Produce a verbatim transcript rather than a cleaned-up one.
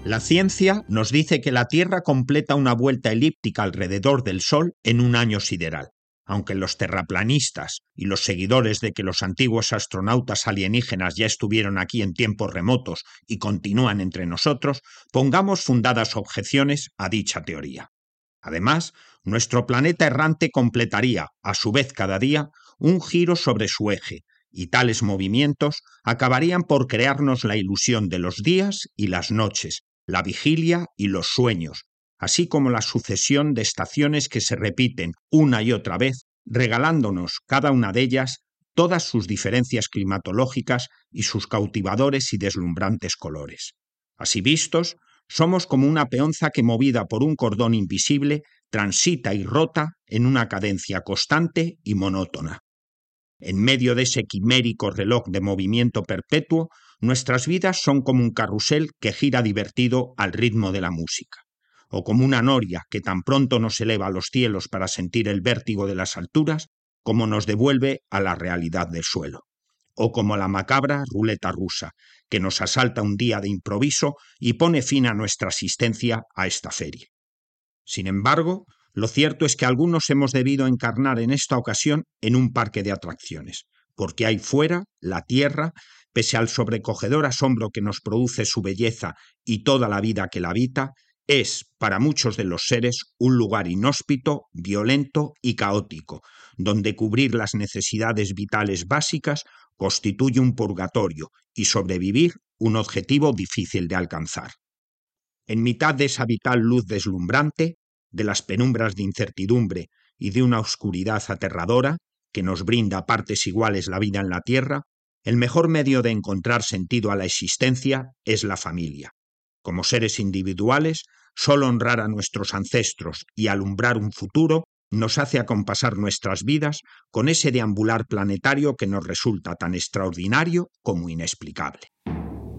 La ciencia nos dice que la Tierra completa una vuelta elíptica alrededor del Sol en un año sideral. Aunque los terraplanistas y los seguidores de que los antiguos astronautas alienígenas ya estuvieron aquí en tiempos remotos y continúan entre nosotros, pongamos fundadas objeciones a dicha teoría. Además, nuestro planeta errante completaría, a su vez cada día, un giro sobre su eje, y tales movimientos acabarían por crearnos la ilusión de los días y las noches, la vigilia y los sueños, así como la sucesión de estaciones que se repiten una y otra vez, regalándonos cada una de ellas todas sus diferencias climatológicas y sus cautivadores y deslumbrantes colores. Así vistos, somos como una peonza que, movida por un cordón invisible, transita y rota en una cadencia constante y monótona. En medio de ese quimérico reloj de movimiento perpetuo, nuestras vidas son como un carrusel que gira divertido al ritmo de la música, o como una noria que tan pronto nos eleva a los cielos para sentir el vértigo de las alturas, como nos devuelve a la realidad del suelo, o como la macabra ruleta rusa, que nos asalta un día de improviso y pone fin a nuestra asistencia a esta feria. Sin embargo, lo cierto es que algunos hemos debido encarnar en esta ocasión en un parque de atracciones, porque ahí fuera, la Tierra, pese al sobrecogedor asombro que nos produce su belleza y toda la vida que la habita, es, para muchos de los seres, un lugar inhóspito, violento y caótico, donde cubrir las necesidades vitales básicas constituye un purgatorio y sobrevivir un objetivo difícil de alcanzar. En mitad de esa vital luz deslumbrante, de las penumbras de incertidumbre y de una oscuridad aterradora que nos brinda a partes iguales la vida en la Tierra, el mejor medio de encontrar sentido a la existencia es la familia. Como seres individuales, solo honrar a nuestros ancestros y alumbrar un futuro nos hace acompasar nuestras vidas con ese deambular planetario que nos resulta tan extraordinario como inexplicable.